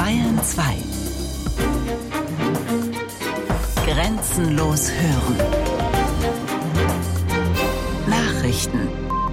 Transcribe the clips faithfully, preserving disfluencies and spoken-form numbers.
Bayern zwei. Grenzenlos hören. Nachrichten.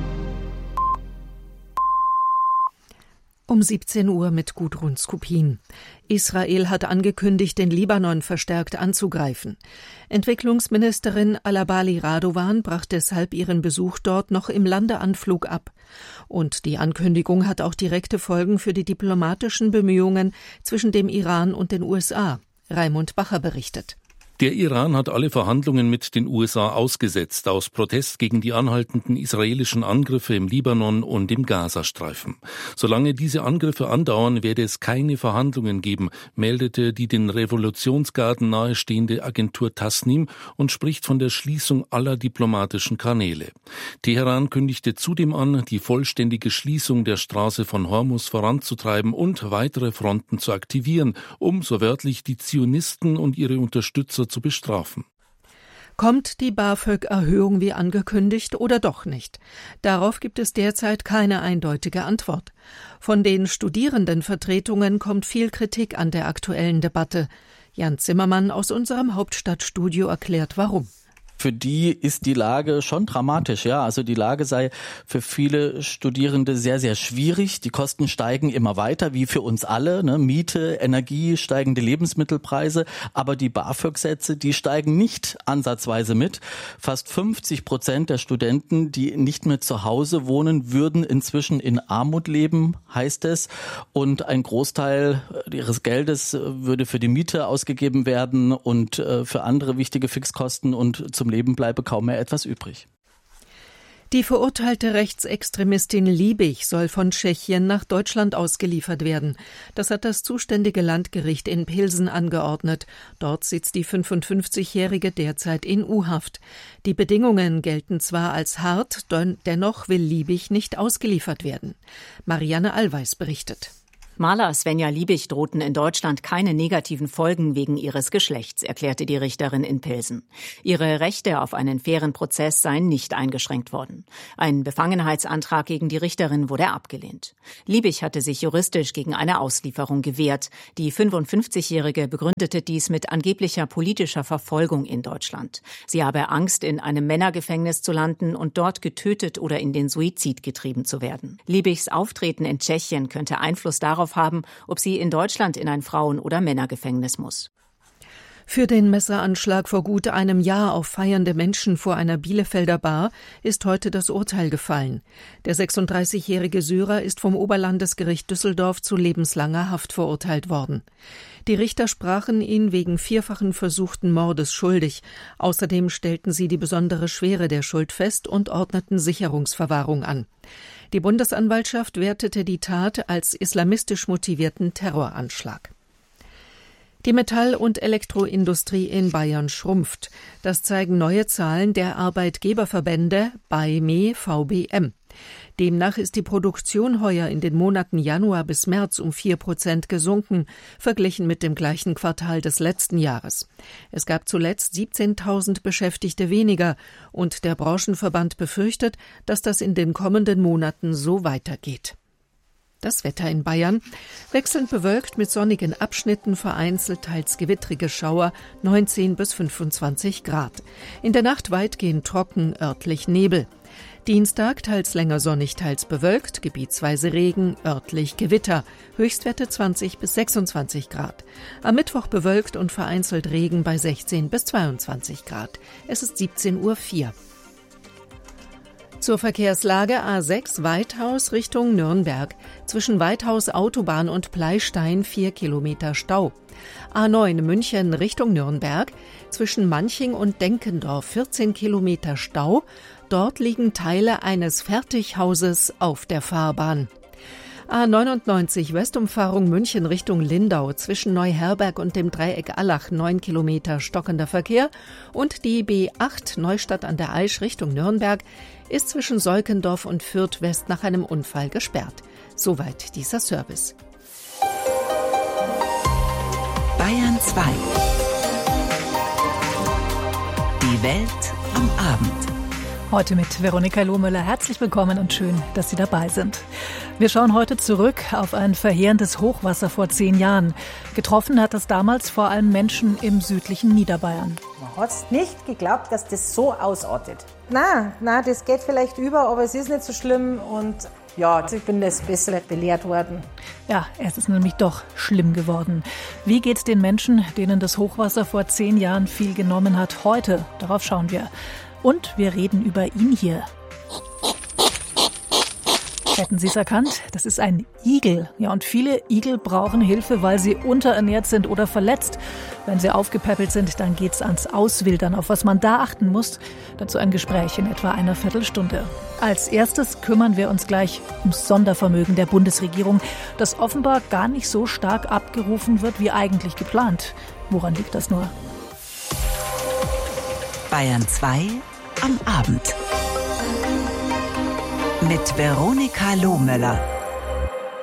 Um siebzehn Uhr mit Gudrun Skupin. Israel hat angekündigt, den Libanon verstärkt anzugreifen. Entwicklungsministerin Alabali Radovan brach deshalb ihren Besuch dort noch im Landeanflug ab. Und die Ankündigung hat auch direkte Folgen für die diplomatischen Bemühungen zwischen dem Iran und den U S A. Raimund Bacher berichtet. Der Iran hat alle Verhandlungen mit den U S A ausgesetzt, aus Protest gegen die anhaltenden israelischen Angriffe im Libanon und im Gazastreifen. Solange diese Angriffe andauern, werde es keine Verhandlungen geben, meldete die den Revolutionsgarden nahestehende Agentur Tasnim und spricht von der Schließung aller diplomatischen Kanäle. Teheran kündigte zudem an, die vollständige Schließung der Straße von Hormuz voranzutreiben und weitere Fronten zu aktivieren, um, so wörtlich, die Zionisten und ihre Unterstützer zu bestrafen. Kommt die BAföG-Erhöhung wie angekündigt oder doch nicht? Darauf gibt es derzeit keine eindeutige Antwort. Von den Studierendenvertretungen kommt viel Kritik an der aktuellen Debatte. Jan Zimmermann aus unserem Hauptstadtstudio erklärt, warum. Für die ist die Lage schon dramatisch, ja. Also die Lage sei für viele Studierende sehr, sehr schwierig. Die Kosten steigen immer weiter, wie für uns alle, ne? Miete, Energie, steigende Lebensmittelpreise. Aber die BAföG-Sätze, die steigen nicht ansatzweise mit. Fast fünfzig Prozent der Studenten, die nicht mehr zu Hause wohnen, würden inzwischen in Armut leben, heißt es. Und ein Großteil ihres Geldes würde für die Miete ausgegeben werden und für andere wichtige Fixkosten, und zum Leben bleibe kaum mehr etwas übrig. Die verurteilte Rechtsextremistin Liebig soll von Tschechien nach Deutschland ausgeliefert werden. Das hat das zuständige Landgericht in Pilsen angeordnet. Dort sitzt die fünfundfünfzigjährige derzeit in U-Haft. Die Bedingungen gelten zwar als hart, dennoch will Liebig nicht ausgeliefert werden. Marianne Allweis berichtet. Maler Svenja Liebig drohten in Deutschland keine negativen Folgen wegen ihres Geschlechts, erklärte die Richterin in Pilsen. Ihre Rechte auf einen fairen Prozess seien nicht eingeschränkt worden. Ein Befangenheitsantrag gegen die Richterin wurde abgelehnt. Liebig hatte sich juristisch gegen eine Auslieferung gewehrt. Die fünfundfünfzigjährige begründete dies mit angeblicher politischer Verfolgung in Deutschland. Sie habe Angst, in einem Männergefängnis zu landen und dort getötet oder in den Suizid getrieben zu werden. Liebigs Auftreten in Tschechien könnte Einfluss darauf haben, ob sie in Deutschland in ein Frauen- oder Männergefängnis muss. Für den Messeranschlag vor gut einem Jahr auf feiernde Menschen vor einer Bielefelder Bar ist heute das Urteil gefallen. Der sechsunddreißigjährige Syrer ist vom Oberlandesgericht Düsseldorf zu lebenslanger Haft verurteilt worden. Die Richter sprachen ihn wegen vierfachen versuchten Mordes schuldig. Außerdem stellten sie die besondere Schwere der Schuld fest und ordneten Sicherungsverwahrung an. Die Bundesanwaltschaft wertete die Tat als islamistisch motivierten Terroranschlag. Die Metall- und Elektroindustrie in Bayern schrumpft. Das zeigen neue Zahlen der Arbeitgeberverbände B A I M E V B M. Demnach ist die Produktion heuer in den Monaten Januar bis März um vier Prozent gesunken, verglichen mit dem gleichen Quartal des letzten Jahres. Es gab zuletzt siebzehntausend Beschäftigte weniger und der Branchenverband befürchtet, dass das in den kommenden Monaten so weitergeht. Das Wetter in Bayern: wechselnd bewölkt mit sonnigen Abschnitten, vereinzelt teils gewittrige Schauer, neunzehn bis fünfundzwanzig Grad. In der Nacht weitgehend trocken, örtlich Nebel. Dienstag teils länger sonnig, teils bewölkt, gebietsweise Regen, örtlich Gewitter, Höchstwerte zwanzig bis sechsundzwanzig Grad. Am Mittwoch bewölkt und vereinzelt Regen bei sechzehn bis zweiundzwanzig Grad. Es ist siebzehn Uhr vier. Zur Verkehrslage: A sechs Weithaus Richtung Nürnberg. Zwischen Weithaus Autobahn und Pleystein vier Kilometer Stau. A neun München Richtung Nürnberg. Zwischen Manching und Denkendorf vierzehn Kilometer Stau. Dort liegen Teile eines Fertighauses auf der Fahrbahn. A neunundneunzig Westumfahrung München Richtung Lindau. Zwischen Neuherberg und dem Dreieck Allach neun Kilometer stockender Verkehr. Und die B acht Neustadt an der Aisch Richtung Nürnberg ist zwischen Seukendorf und Fürth West nach einem Unfall gesperrt. Soweit dieser Service. Bayern zwei. Die Welt am Abend. Heute mit Veronika Lohmöller. Herzlich willkommen und schön, dass Sie dabei sind. Wir schauen heute zurück auf ein verheerendes Hochwasser vor zehn Jahren. Getroffen hat das damals vor allem Menschen im südlichen Niederbayern. Man hat es nicht geglaubt, dass das so ausartet. Na, na, das geht vielleicht über, aber es ist nicht so schlimm und ja, ich bin das besser belehrt worden. Ja, es ist nämlich doch schlimm geworden. Wie geht's den Menschen, denen das Hochwasser vor zehn Jahren viel genommen hat, heute? Darauf schauen wir. Und wir reden über ihn hier. Hätten Sie es erkannt? Das ist ein Igel. Ja, und viele Igel brauchen Hilfe, weil sie unterernährt sind oder verletzt. Wenn sie aufgepäppelt sind, dann geht's ans Auswildern. Auf was man da achten muss, dazu ein Gespräch in etwa einer Viertelstunde. Als erstes kümmern wir uns gleich ums Sondervermögen der Bundesregierung, das offenbar gar nicht so stark abgerufen wird, wie eigentlich geplant. Woran liegt das nur? Bayern zwei am Abend. Mit Veronika Lohmöller.